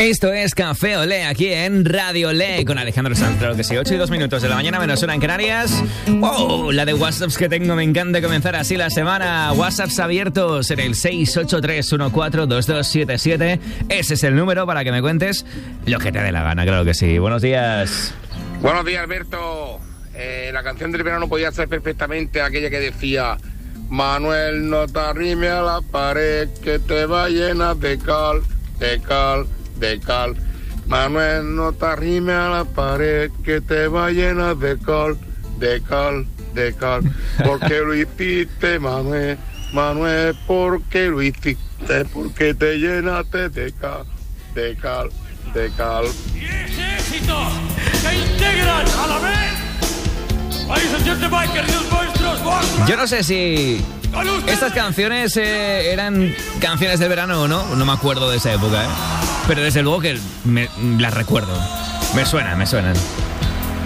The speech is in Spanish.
Esto es Café Olé, aquí en Radio Olé, con Alejandro Sanz. Claro que sí, 8 y 2 minutos de la mañana, -1 en Canarias. ¡Wow! La de WhatsApps que tengo, me encanta comenzar así la semana. WhatsApps abiertos en el 683142277. Ese es el número para que me cuentes lo que te dé la gana, claro que sí. Buenos días. Buenos días, Alberto. La canción del verano podía ser perfectamente aquella que decía: Manuel, no te arrime a la pared, que te va llena de cal, de cal, de cal. Manuel, no te arrime a la pared, que te va llena de cal, de cal, de cal. ¿Por qué lo hiciste, Manuel? Manuel, ¿por qué lo hiciste? Porque te llenaste de cal, de cal, de cal. Y ese éxito que integran a la vez. Ladies and gentlemen, queridos vuestros. Yo no sé si estas canciones eran canciones del verano o no. No me acuerdo de esa época, Pero desde luego que las recuerdo. Me suenan.